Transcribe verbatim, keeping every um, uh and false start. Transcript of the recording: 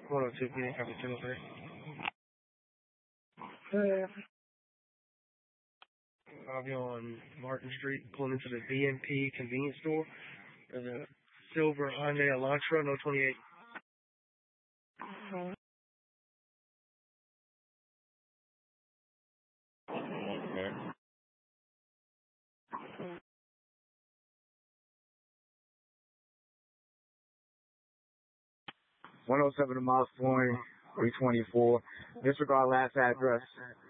one oh two, P D, copy two oh three. Yeah. I'll be on Martin Street, pulling into the B and P convenience store. There's a silver Hyundai Elantra, no twenty-eight. Okay. one oh seven to Miles Point, three twenty-four. Disregard last address.